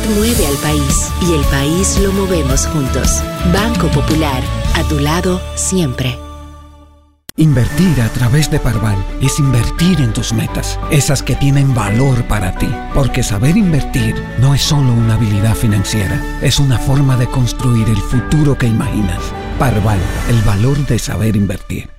mueve al país y el país lo movemos juntos. Banco Popular, a tu lado siempre. Invertir a través de Parval es invertir en tus metas, esas que tienen valor para ti. Porque saber invertir no es solo una habilidad financiera, es una forma de construir el futuro que imaginas. Parval, el valor de saber invertir.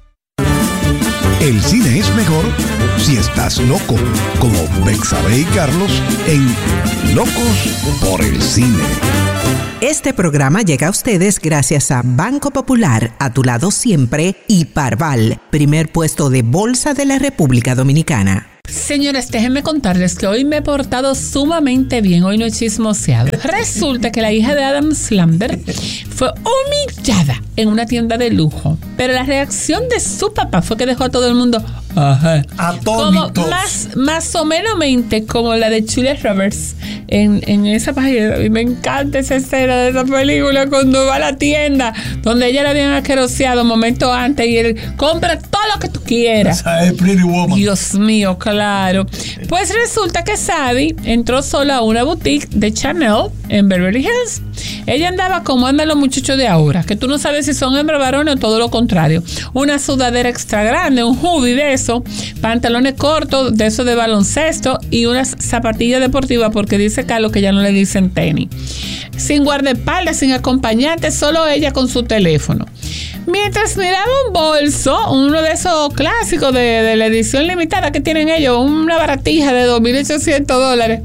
El cine es mejor si estás loco, como Bexabe y Carlos en Locos por el Cine. Este programa llega a ustedes gracias a Banco Popular, a tu lado siempre, y Parval, primer puesto de bolsa de la República Dominicana. Señores, déjenme contarles que hoy me he portado sumamente bien, hoy no he chismoseado. Resulta que la hija de Adam Sandler fue humillada en una tienda de lujo, pero la reacción de su papá fue que dejó a todo el mundo atónitos. Como más o menos como la de Julia Roberts en esa página. Y me encanta esa escena de esa película cuando va a la tienda donde ella la habían asqueroseado un momento antes y él compra todo lo que tú quieras. Esa es Pretty Woman. Dios mío, claro. Pues resulta que Sadie entró sola a una boutique de Chanel en Beverly Hills. Ella andaba como andan los muchachos de ahora, que tú no sabes si son hembras, varones o todo lo contrario. Una sudadera extra grande, un hoodie de eso, pantalones cortos de eso de baloncesto y unas zapatillas deportivas, porque dice Carlos que ya no le dicen tenis. Sin guardaespaldas, sin acompañante, solo ella con su teléfono. Mientras miraba un bolso, uno de esos clásicos de la edición limitada que tienen ellos, una baratija de $2,800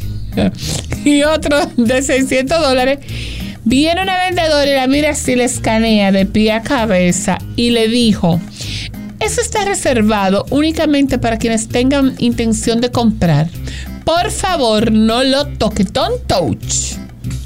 y otro de $600, viene una vendedora y la mira así, le escanea de pie a cabeza y le dijo: eso está reservado únicamente para quienes tengan intención de comprar. Por favor, no lo toque. Don't touch.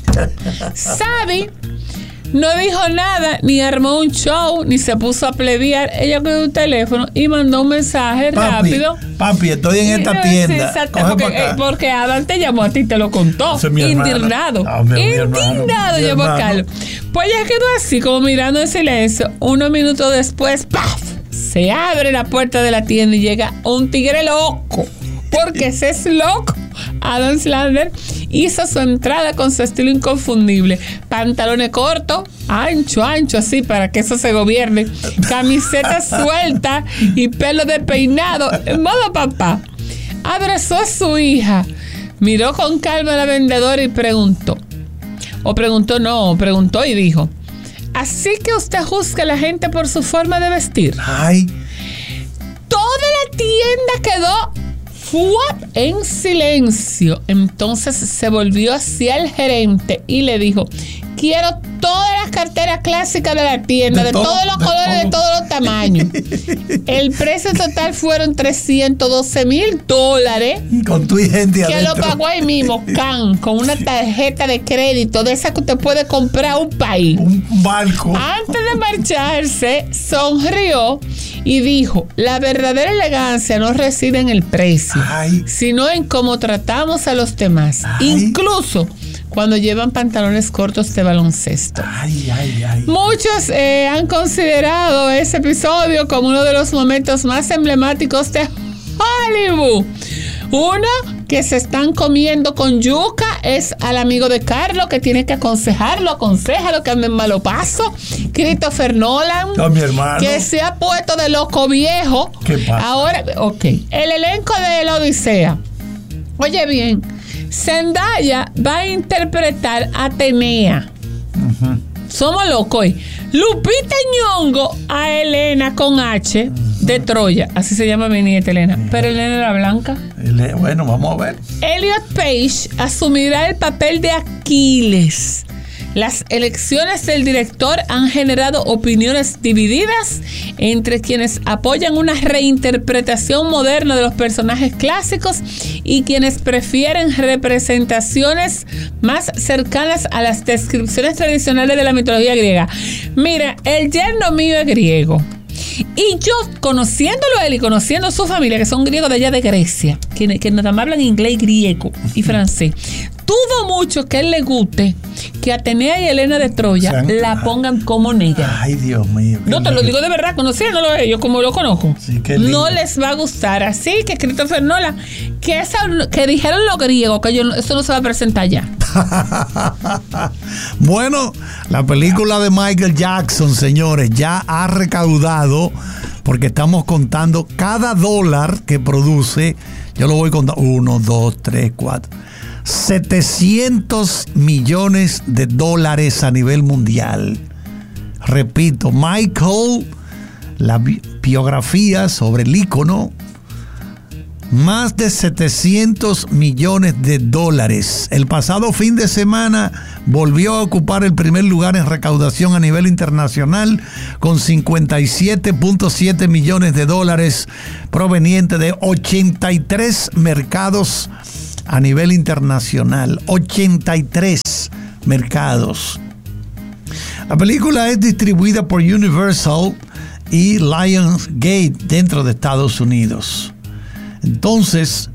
Sadie no dijo nada, ni armó un show, ni se puso a plebear. Ella cogió un teléfono y mandó un mensaje rápido. Papi, estoy en esta tienda. Porque Adam te llamó a ti, te lo contó. Indignado. Indignado llamó a Carlos. Pues ella quedó así, como mirando en silencio. Unos minutos después, ¡paf! Se abre la puerta de la tienda y llega un tigre loco. Porque ese es loco. Adam Sandler hizo su entrada con su estilo inconfundible. Pantalones cortos, ancho, así para que eso se gobierne. Camiseta suelta y pelo despeinado, en modo papá. Abrazó a su hija, miró con calma a la vendedora y preguntó y dijo: así que usted juzga a la gente por su forma de vestir. Ay. Toda la tienda quedó en silencio. Entonces se volvió hacia el gerente y le dijo: quiero todas las carteras clásicas de la tienda, de todos los colores, de todos los tamaños. El precio total fueron $312,000. Con tu gente que adentro. Lo pagó ahí mismo, con una tarjeta de crédito de esa que usted puede comprar un país. Un barco. Antes de marcharse, sonrió y dijo: la verdadera elegancia no reside en el precio, sino en cómo tratamos a los demás. Incluso cuando llevan pantalones cortos de baloncesto. Muchos han considerado ese episodio como uno de los momentos más emblemáticos de Hollywood. Uno que se están comiendo con yuca es al amigo de Carlos, que tiene que aconséjalo que anda en malo paso. Christopher Nolan, mi hermano, que se ha puesto de loco viejo. ¿Qué pasa? Ahora, el elenco de La Odisea. Oye bien, Zendaya va a interpretar a Atenea. Somos locos. Lupita Nyong'o a Helena con H de Troya. Así se llama mi nieta Helena. Pero Helena era blanca. Bueno, vamos a ver. Elliot Page asumirá el papel de Aquiles. Las elecciones del director han generado opiniones divididas entre quienes apoyan una reinterpretación moderna de los personajes clásicos y quienes prefieren representaciones más cercanas a las descripciones tradicionales de la mitología griega. Mira, el yerno mío es griego. Y yo, conociéndolo a él y conociendo a su familia, que son griegos de allá de Grecia, que nada más hablan inglés, griego y francés, dudo mucho que a él le guste que Atenea y Helena de Troya la pongan como negra. Ay, Dios mío. No, te lo digo de verdad, conociéndolo ellos como lo conozco. Sí, no les va a gustar. Así que Christopher Nolan, que dijeron los griegos que eso no se va a presentar ya. Bueno, la película de Michael Jackson, señores, ya ha recaudado, porque estamos contando cada dólar que produce. Yo lo voy contando. 1, 2, 3, 4. 700 millones de dólares a nivel mundial. Repito, Michael, la biografía sobre el ícono, más de 700 millones de dólares. El pasado fin de semana volvió a ocupar el primer lugar en recaudación a nivel internacional con 57.7 millones de dólares provenientes de 83 mercados a nivel internacional. 83 mercados. La película es distribuida por Universal y Lionsgate dentro de Estados Unidos. Entonces,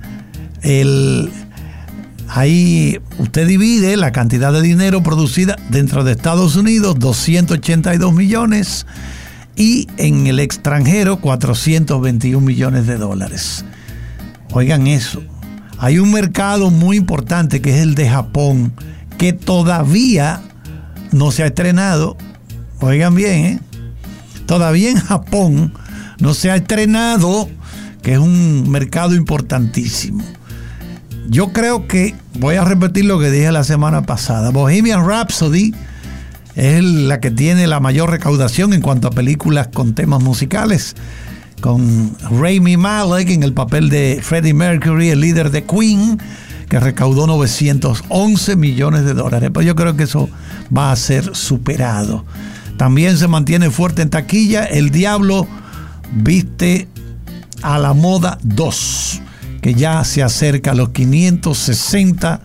ahí usted divide la cantidad de dinero producida dentro de Estados Unidos, 282 millones, y en el extranjero, 421 millones de dólares. Oigan eso. Hay un mercado muy importante que es el de Japón, que todavía no se ha estrenado. Oigan bien, ¿eh? Todavía en Japón no se ha estrenado, que es un mercado importantísimo. Yo creo que, voy a repetir lo que dije la semana pasada, Bohemian Rhapsody es la que tiene la mayor recaudación en cuanto a películas con temas musicales, con Rami Malek en el papel de Freddie Mercury, el líder de Queen, que recaudó 911 millones de dólares. Pues yo creo que eso va a ser superado. También se mantiene fuerte en taquilla El Diablo Viste a la Moda 2, que ya se acerca a los 560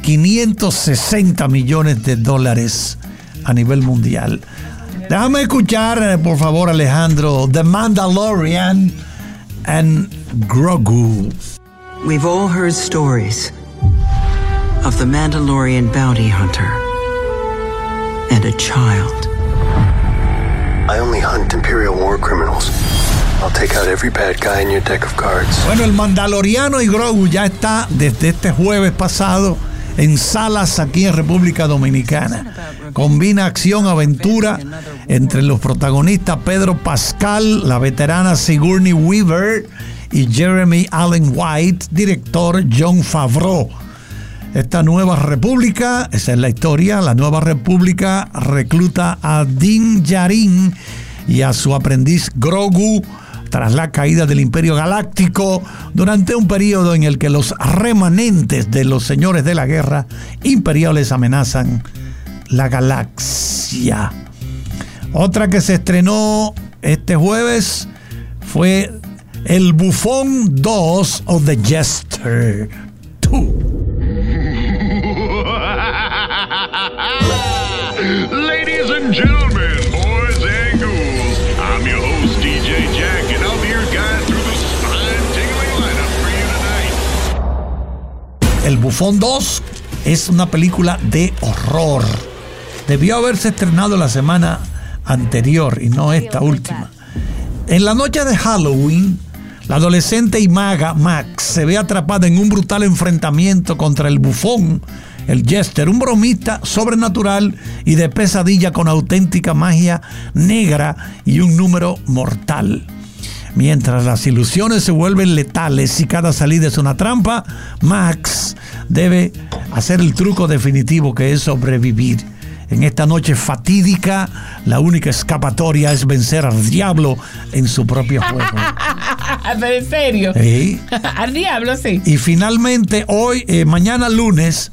millones de dólares a nivel mundial. Déjame escuchar, por favor, Alejandro, The Mandalorian and Grogu. We've all heard stories of the Mandalorian bounty hunter and a child. I only hunt Imperial war criminals. I'll take out every bad guy in your deck of cards. Bueno, el Mandaloriano y Grogu ya está desde este jueves pasado en salas aquí en República Dominicana. Combina acción, aventura entre los protagonistas Pedro Pascal, la veterana Sigourney Weaver y Jeremy Allen White, director Jon Favreau. Esta nueva república, esa es la historia, la nueva república recluta a Din Djarin y a su aprendiz Grogu tras la caída del Imperio Galáctico durante un periodo en el que los remanentes de los señores de la guerra imperiales amenazan la galaxia. Otra que se estrenó este jueves fue El Bufón 2 o The Jester 2. Ladies and gentlemen, boys and ghouls, I'm your host, DJ Jack, and I'll be your guide through the spine-tingling lineup for you tonight. El Bufón 2 es una película de horror. Debió haberse estrenado la semana anterior y no esta última. En la noche de Halloween, la adolescente y maga Max se ve atrapada en un brutal enfrentamiento contra el Bufón, el Jester, un bromista sobrenatural y de pesadilla con auténtica magia negra y un número mortal. Mientras las ilusiones se vuelven letales y cada salida es una trampa, Max debe hacer el truco definitivo, que es sobrevivir. En esta noche fatídica, la única escapatoria es vencer al diablo en su propio juego. ¿Pero en serio? ¿Sí? Al diablo, sí. Y finalmente, mañana lunes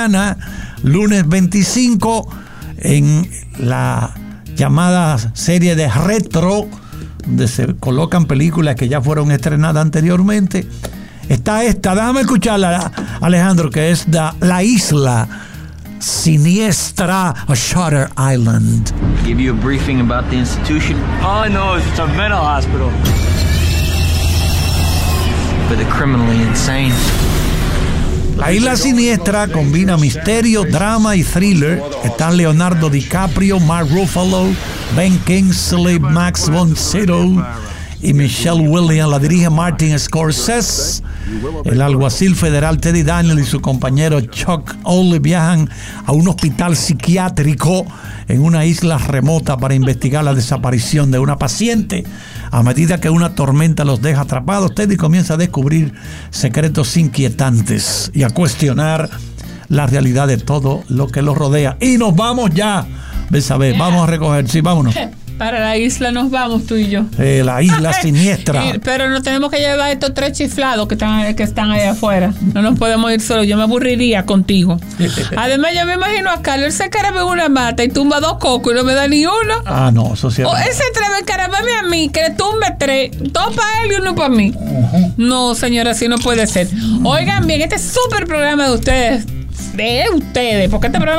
25, en la llamada serie de Retro, donde se colocan películas que ya fueron estrenadas anteriormente, está esta, déjame escucharla, Alejandro, que es La Isla Siniestra, a Shutter Island. Give you a briefing about the institution. All I know is it's a mental hospital For the criminally insane. La Isla Siniestra combina misterio, drama y thriller. Están Leonardo DiCaprio, Mark Ruffalo, Ben Kingsley, Max von Sydow y Michelle Williams. La dirige Martin Scorsese. El alguacil federal Teddy Daniel y su compañero Chuck Oley viajan a un hospital psiquiátrico en una isla remota para investigar la desaparición de una paciente. A medida que una tormenta los deja atrapados, Teddy comienza a descubrir secretos inquietantes y a cuestionar la realidad de todo lo que los rodea. Y nos vamos ya. Ves a ver, vamos a recoger. Sí, vámonos. Para la isla nos vamos tú y yo. La Isla Siniestra. Pero nos tenemos que llevar estos 3 chiflados que están allá afuera. No nos podemos ir solos. Yo me aburriría contigo. Además, yo me imagino a Carlos. Él se encaraba en una mata y tumba 2 cocos y no me da ni uno. Ah, no, eso sí. O él se atreve a encaramarme a mí, que le tumbe 3. 2 para él y 1 para mí. No, señora, así no puede ser. Oigan bien, este súper programa de ustedes. Porque este programa